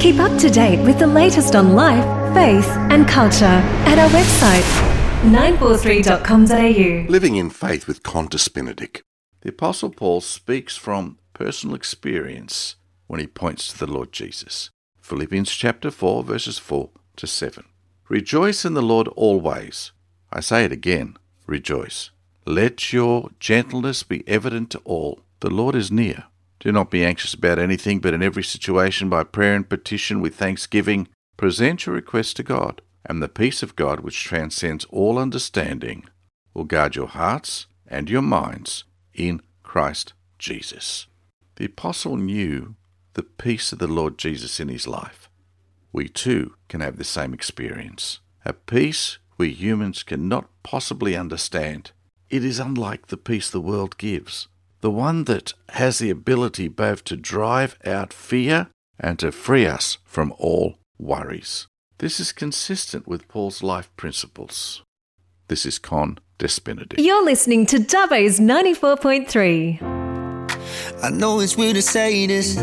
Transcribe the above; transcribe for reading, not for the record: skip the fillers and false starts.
Keep up to date with the latest on life, faith and culture at our website 943.com.au. Living in Faith with Qantas Benedict. The Apostle Paul speaks from personal experience when he points to the Lord Jesus. Philippians chapter 4, verses 4 to 7. Rejoice in the Lord always. I say it again, rejoice. Let your gentleness be evident to all. The Lord is near. Do not be anxious about anything, but in every situation by prayer and petition with thanksgiving, present your requests to God, and the peace of God, which transcends all understanding, will guard your hearts and your minds in Christ Jesus. The apostle knew the peace of the Lord Jesus in his life. We too can have the same experience. A peace we humans cannot possibly understand. It is unlike the peace the world gives, the one that has the ability both to drive out fear and to free us from all worries. This is consistent with Paul's life principles. This is Qantas Benedict. You're listening to Dubbo's 94.3. I know it's weird to say this,